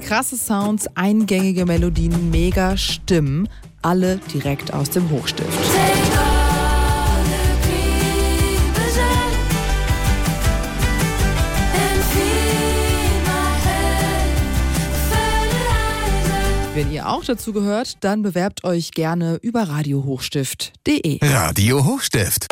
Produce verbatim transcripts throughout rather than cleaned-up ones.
Krasse Sounds, eingängige Melodien, mega Stimmen, alle direkt aus dem Hochstift. Wenn ihr auch dazu gehört, dann bewerbt euch gerne über radio hochstift punkt de. Radio Hochstift.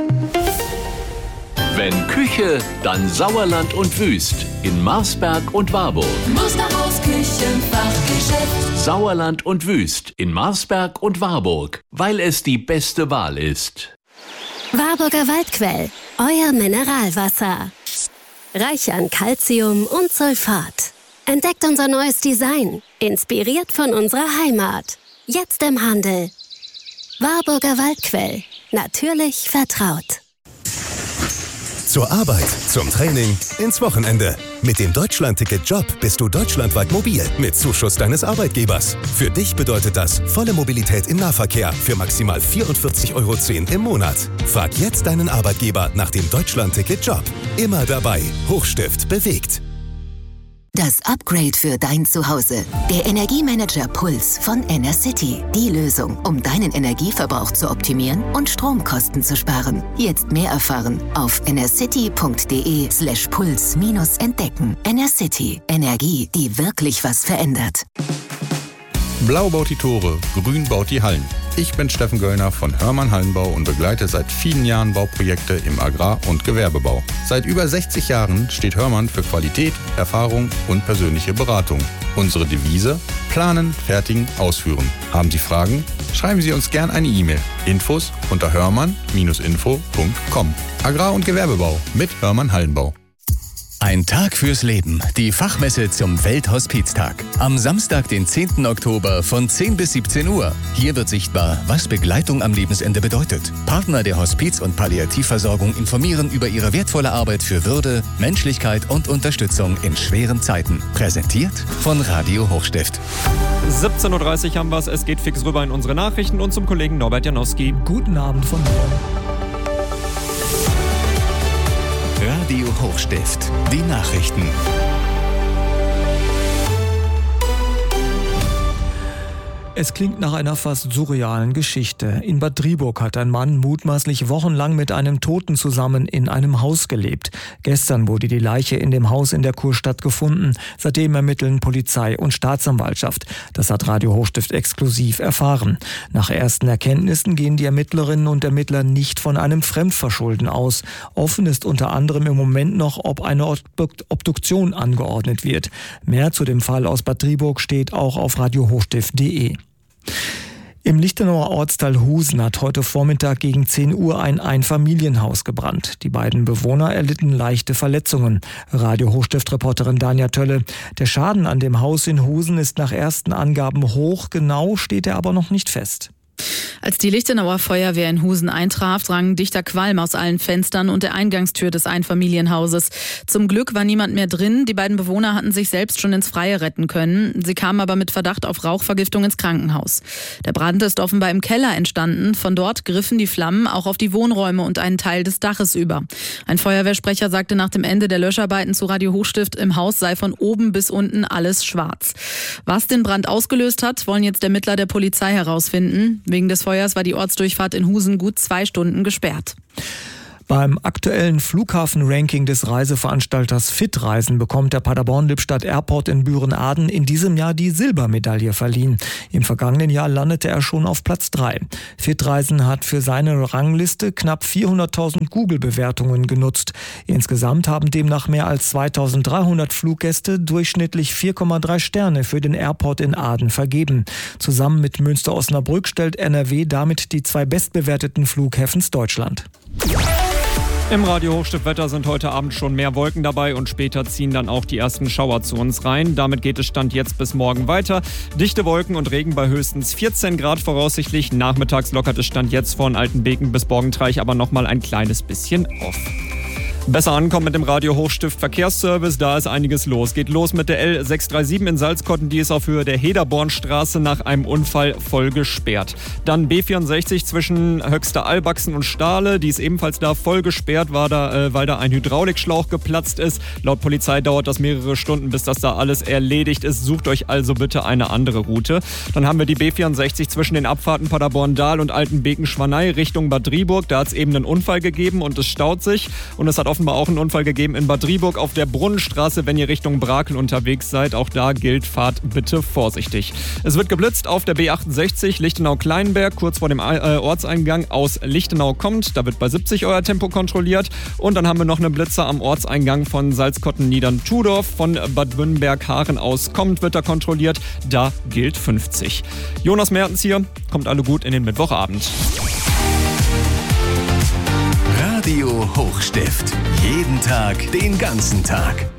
Wenn Küche, dann Sauerland und Wüst in Marsberg und Warburg. Musterhaus Küchenfachgeschäft. Sauerland und Wüst in Marsberg und Warburg, weil es die beste Wahl ist. Warburger Waldquell, euer Mineralwasser. Reich an Calcium und Sulfat. Entdeckt unser neues Design, inspiriert von unserer Heimat. Jetzt im Handel. Warburger Waldquell, natürlich vertraut. Zur Arbeit, zum Training, ins Wochenende. Mit dem Deutschland-Ticket Job bist du deutschlandweit mobil mit Zuschuss deines Arbeitgebers. Für dich bedeutet das volle Mobilität im Nahverkehr für maximal vierundvierzig Euro zehn im Monat. Frag jetzt deinen Arbeitgeber nach dem Deutschland-Ticket Job. Immer dabei. Hochstift bewegt. Das Upgrade für dein Zuhause. Der Energiemanager Puls von Enercity. Die Lösung, um deinen Energieverbrauch zu optimieren und Stromkosten zu sparen. Jetzt mehr erfahren auf enercity punkt de slash puls minus entdecken. Enercity. Energie, die wirklich was verändert. Blau baut die Tore, Grün baut die Hallen. Ich bin Steffen Göllner von Hörmann Hallenbau und begleite seit vielen Jahren Bauprojekte im Agrar- und Gewerbebau. Seit über sechzig Jahren steht Hörmann für Qualität, Erfahrung und persönliche Beratung. Unsere Devise: Planen, fertigen, ausführen. Haben Sie Fragen? Schreiben Sie uns gern eine E-Mail. Infos unter hörmann Bindestrich info punkt com. Agrar- und Gewerbebau mit Hörmann Hallenbau. Ein Tag fürs Leben. Die Fachmesse zum Welthospiztag. Am Samstag, den zehnten Oktober von zehn bis siebzehn Uhr. Hier wird sichtbar, was Begleitung am Lebensende bedeutet. Partner der Hospiz- und Palliativversorgung informieren über ihre wertvolle Arbeit für Würde, Menschlichkeit und Unterstützung in schweren Zeiten. Präsentiert von Radio Hochstift. siebzehn Uhr dreißig haben wir es. Es geht fix rüber in unsere Nachrichten und zum Kollegen Norbert Janowski. Guten Abend von mir. Radio Hochstift. Die Nachrichten. Es klingt nach einer fast surrealen Geschichte. In Bad Driburg hat ein Mann mutmaßlich wochenlang mit einem Toten zusammen in einem Haus gelebt. Gestern wurde die Leiche in dem Haus in der Kurstadt gefunden. Seitdem ermitteln Polizei und Staatsanwaltschaft. Das hat Radio Hochstift exklusiv erfahren. Nach ersten Erkenntnissen gehen die Ermittlerinnen und Ermittler nicht von einem Fremdverschulden aus. Offen ist unter anderem im Moment noch, ob eine Obduktion angeordnet wird. Mehr zu dem Fall aus Bad Driburg steht auch auf radio hochstift punkt de. Im Lichtenauer Ortsteil Husen hat heute Vormittag gegen zehn Uhr ein Einfamilienhaus gebrannt. Die beiden Bewohner erlitten leichte Verletzungen. Radio Hochstift-Reporterin Danja Tölle. Der Schaden an dem Haus in Husen ist nach ersten Angaben hoch, genau steht er aber noch nicht fest. Als die Lichtenauer Feuerwehr in Husen eintraf, drang dichter Qualm aus allen Fenstern und der Eingangstür des Einfamilienhauses. Zum Glück war niemand mehr drin. Die beiden Bewohner hatten sich selbst schon ins Freie retten können. Sie kamen aber mit Verdacht auf Rauchvergiftung ins Krankenhaus. Der Brand ist offenbar im Keller entstanden. Von dort griffen die Flammen auch auf die Wohnräume und einen Teil des Daches über. Ein Feuerwehrsprecher sagte nach dem Ende der Löscharbeiten zu Radio Hochstift, im Haus sei von oben bis unten alles schwarz. Was den Brand ausgelöst hat, wollen jetzt Ermittler der Polizei herausfinden. Wegen des Feuers war die Ortsdurchfahrt in Husen gut zwei Stunden gesperrt. Beim aktuellen Flughafen-Ranking des Reiseveranstalters Fitreisen bekommt der Paderborn-Lippstadt Airport in Büren-Aden in diesem Jahr die Silbermedaille verliehen. Im vergangenen Jahr landete er schon auf Platz drei. Fitreisen hat für seine Rangliste knapp vierhunderttausend Google-Bewertungen genutzt. Insgesamt haben demnach mehr als zweitausenddreihundert Fluggäste durchschnittlich vier Komma drei Sterne für den Airport in Aden vergeben. Zusammen mit Münster-Osnabrück stellt N R W damit die zwei bestbewerteten Flughäfens Deutschland. Im Radio Hochstift-Wetter sind heute Abend schon mehr Wolken dabei und später ziehen dann auch die ersten Schauer zu uns rein. Damit geht es Stand jetzt bis morgen weiter. Dichte Wolken und Regen bei höchstens vierzehn Grad voraussichtlich. Nachmittags lockert es Stand jetzt von Altenbeken bis Borgentreich aber nochmal ein kleines bisschen auf. Besser ankommen mit dem Radio Hochstift Verkehrsservice, da ist einiges los. Geht los mit der L sechs drei sieben in Salzkotten, die ist auf Höhe der Hederbornstraße nach einem Unfall voll gesperrt. Dann B vierundsechzig zwischen Höxter Albachsen und Stahle, die ist ebenfalls da voll gesperrt, war da, äh, weil da ein Hydraulikschlauch geplatzt ist. Laut Polizei dauert das mehrere Stunden, bis das da alles erledigt ist. Sucht euch also bitte eine andere Route. Dann haben wir die B vierundsechzig zwischen den Abfahrten Paderborn-Dahl und Altenbeken-Schwanei Richtung Bad Driburg. Da hat es eben einen Unfall gegeben und es staut sich. Und es hat offenbar auch einen Unfall gegeben in Bad Driburg auf der Brunnenstraße, wenn ihr Richtung Brakel unterwegs seid. Auch da gilt, fahrt bitte vorsichtig. Es wird geblitzt auf der B achtundsechzig Lichtenau-Kleinberg, kurz vor dem äh, Ortseingang aus Lichtenau kommt. Da wird bei siebzig euer Tempo kontrolliert. Und dann haben wir noch eine Blitzer am Ortseingang von Salzkotten-Niedern-Tudorf. Von Bad Wünnberg-Haaren aus kommt, wird da kontrolliert. Da gilt fünfzig. Jonas Mertens hier. Kommt alle gut in den Mittwochabend. Radio Hochstift. Jeden Tag, den ganzen Tag.